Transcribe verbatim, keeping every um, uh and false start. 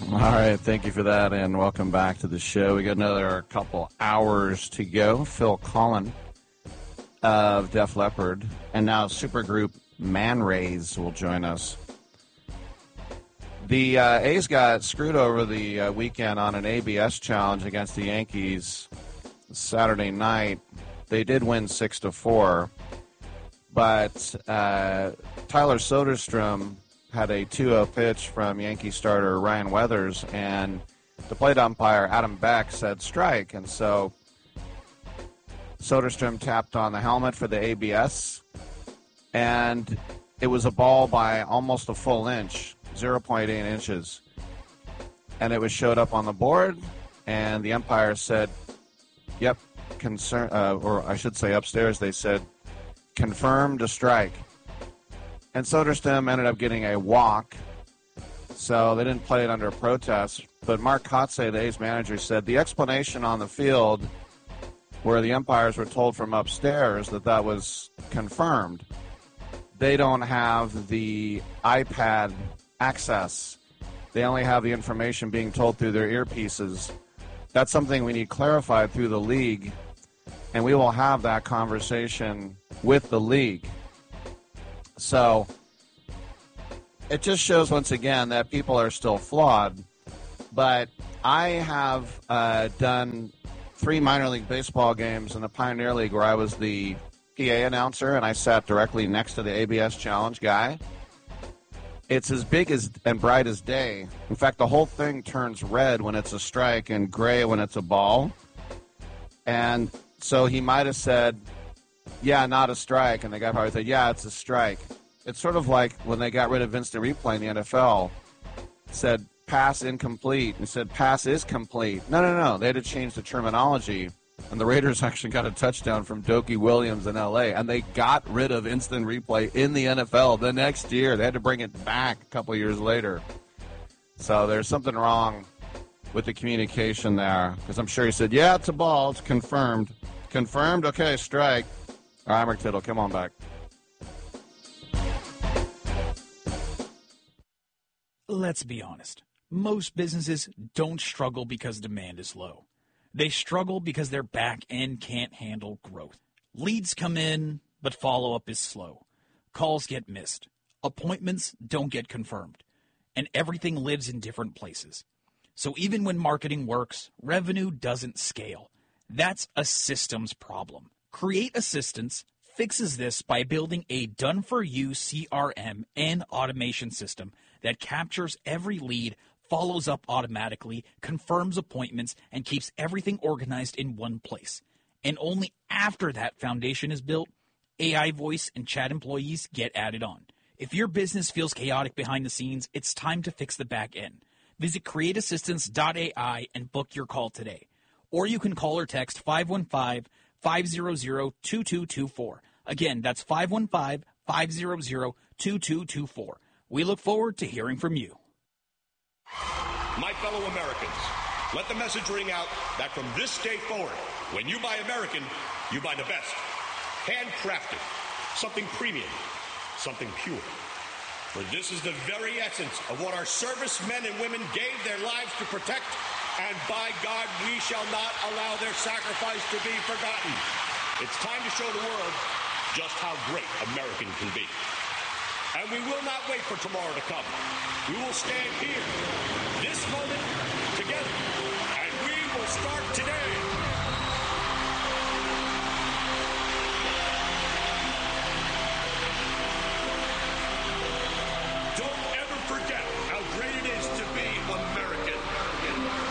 All right, thank you for that, and welcome back to the show. We got another couple hours to go. Phil Collen of Def Leppard, and now supergroup Man Rays will join us. The uh, A's got screwed over the uh, weekend on an A B S challenge against the Yankees Saturday night. They did win six to four, but uh, Tyler Soderstrom had a two oh pitch from Yankee starter Ryan Weathers, and the plate umpire Adam Beck said strike, and so Soderstrom tapped on the helmet for the A B S, and it was a ball by almost a full inch, zero point eight inches, and it was showed up on the board, and the umpire said, yep, concern, uh, or I should say upstairs, they said, confirmed a strike. And Soderstrom ended up getting a walk, so they didn't play it under protest. But Mark Kotsay, the A's manager, said the explanation on the field where the umpires were told from upstairs that that was confirmed, they don't have the iPad access. They only have the information being told through their earpieces. That's something we need clarified through the league, and we will have that conversation with the league. So it just shows once again that people are still flawed. But I have uh, done three minor league baseball games in the Pioneer League where I was the P A announcer and I sat directly next to the A B S Challenge guy. It's as big as and bright as day. In fact, the whole thing turns red when it's a strike and gray when it's a ball. And so he might have said, yeah, not a strike. And the guy probably said, yeah, it's a strike. It's sort of like when they got rid of instant replay in the N F L, said pass incomplete, and said pass is complete. No, no, no. They had to change the terminology. And the Raiders actually got a touchdown from Dokie Williams in L A, and they got rid of instant replay in the N F L the next year. They had to bring it back a couple years later. So there's something wrong with the communication there, because I'm sure he said, yeah, it's a ball. It's confirmed. Confirmed? Okay, strike. All right, Mark Tittle, come on back. Let's be honest. Most businesses don't struggle because demand is low. They struggle because their back end can't handle growth. Leads come in, but follow-up is slow. Calls get missed. Appointments don't get confirmed. And everything lives in different places. So even when marketing works, revenue doesn't scale. That's a systems problem. Create Assistance fixes this by building a done-for-you C R M and automation system that captures every lead, follows up automatically, confirms appointments, and keeps everything organized in one place. And only after that foundation is built, A I voice and chat employees get added on. If your business feels chaotic behind the scenes, it's time to fix the back end. Visit create assistance dot A I and book your call today. Or you can call or text five one five, five zero zero, two two two four. Again, that's five one five, five zero zero, two two two four. We look forward to hearing from you. My fellow Americans, let the message ring out that from this day forward, when you buy American, you buy the best. Handcrafted, something premium, something pure. For this is the very essence of what our servicemen and women gave their lives to protect, and by God, we shall not allow their sacrifice to be forgotten. It's time to show the world just how great American can be. And we will not wait for tomorrow to come. We will stand here, this moment, together, and we will start today. Don't ever forget